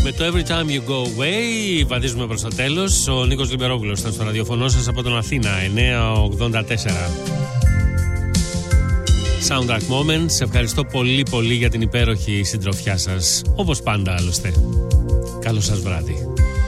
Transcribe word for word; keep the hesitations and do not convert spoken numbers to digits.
Με το Every Time You Go Away βαδίζουμε προς το τέλος. Ο Νίκος Λιμπερόπουλος ήταν στο ραδιοφωνό σας από τον Αθήνα εννιακόσια ογδόντα τέσσερα. Soundtrack Moments. Ευχαριστώ πολύ πολύ για την υπέροχη συντροφιά σας. Όπως πάντα άλλωστε. Καλό σας βράδυ.